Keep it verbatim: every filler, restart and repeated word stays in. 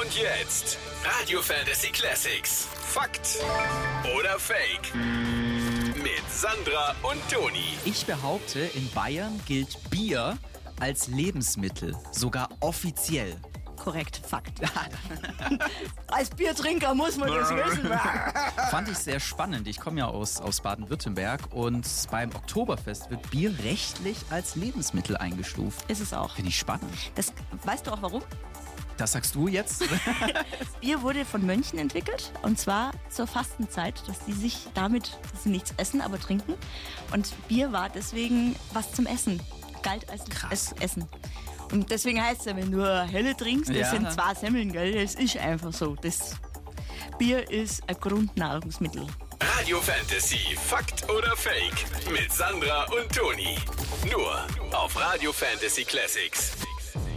Und jetzt Radio Fantasy Classics. Fakt oder Fake? Mit Sandra und Toni. Ich behaupte, in Bayern gilt Bier als Lebensmittel, sogar offiziell. Korrekt, Fakt. Als Biertrinker muss man das wissen. Fand ich sehr spannend. Ich komme ja aus, aus Baden-Württemberg und beim Oktoberfest wird Bier rechtlich als Lebensmittel eingestuft. Ist es auch. Finde ich spannend. Das, weißt du auch warum? Das sagst du jetzt? Bier wurde von Mönchen entwickelt und zwar zur Fastenzeit, dass die sich damit, dass sie nichts essen, aber trinken. Und Bier war deswegen was zum Essen, galt als Krass. Essen. Und deswegen heißt es ja, wenn du helle trinkst, das Ja. sind zwei Semmeln, gell? Das ist einfach so. Das Bier ist ein Grundnahrungsmittel. Radio Fantasy. Fakt oder Fake? Mit Sandra und Toni. Nur auf Radio Fantasy Classics.